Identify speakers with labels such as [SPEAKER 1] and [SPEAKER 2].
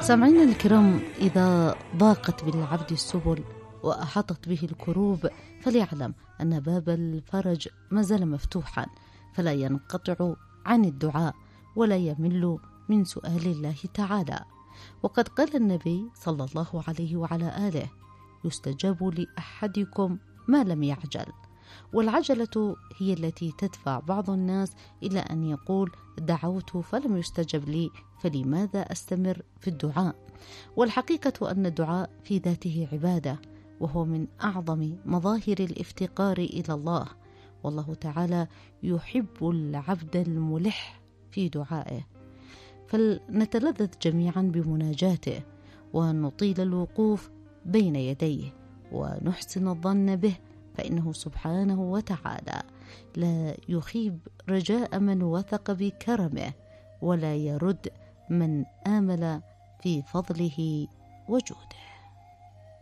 [SPEAKER 1] سامعينا الكرام، إذا ضاقت بالعبد السبل وأحاطت به الكروب فليعلم أن باب الفرج ما زال مفتوحا، فلا ينقطع عن الدعاء ولا يمل من سؤال الله تعالى. وقد قال النبي صلى الله عليه وعلى آله: يستجاب لأحدكم ما لم يعجل. والعجلة هي التي تدفع بعض الناس إلى أن يقول: دعوت فلم يستجب لي، فلماذا أستمر في الدعاء؟ والحقيقة أن الدعاء في ذاته عبادة، وهو من أعظم مظاهر الافتقار إلى الله، والله تعالى يحب العبد الملح في دعائه. فلنتلذذ جميعا بمناجاته، ونطيل الوقوف بين يديه، ونحسن الظن به، فإنه سبحانه وتعالى لا يخيب رجاء من وثق بكرمه، ولا يرد من آمل في فضله وجوده.